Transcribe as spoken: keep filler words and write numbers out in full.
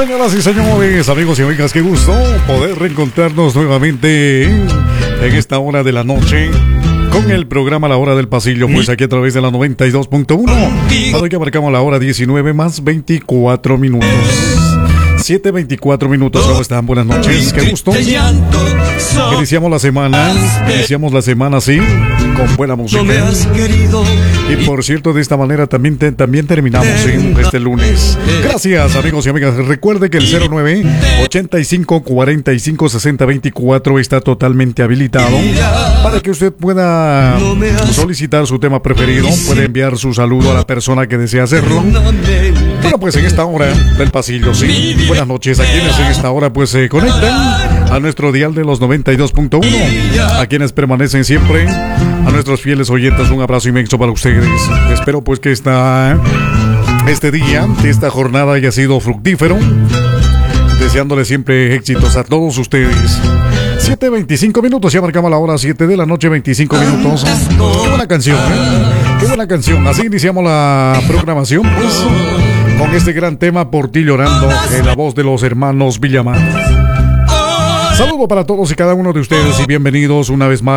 Señoras y señores, amigos y amigas, qué gusto poder reencontrarnos nuevamente en esta hora de la noche con el programa La Hora del Pasillo, pues aquí a través de la noventa y dos punto uno. Cuando ya marcamos la hora diecinueve más veinticuatro minutos. siete veinticuatro minutos, ¿cómo están? Buenas noches, qué gusto. Iniciamos la semana, iniciamos la semana así, con buena música. Y por cierto, de esta manera también, te, también terminamos ¿sí? este lunes. Gracias, amigos y amigas. Recuerde que el cero nueve ochenta y cinco cuarenta y cinco sesenta veinticuatro está totalmente habilitado para que usted pueda solicitar su tema preferido, puede enviar su saludo a la persona que desea hacerlo. Bueno, pues en esta hora del pasillo, sí. Buenas noches a quienes en esta hora pues se conectan a nuestro dial de los noventa y dos punto uno, a quienes permanecen siempre, a nuestros fieles oyentes, un abrazo inmenso para ustedes. Espero pues que esta, este día, que esta jornada haya sido fructífero, deseándole siempre éxitos a todos ustedes. siete veinticinco minutos, ya marcamos la hora siete de la noche, veinticinco minutos. Qué buena canción, ¿eh? Qué buena canción. Así iniciamos la programación, pues, con este gran tema, Por ti llorando, en la voz de los hermanos Villamar. Saludo para todos y cada uno de ustedes y bienvenidos una vez más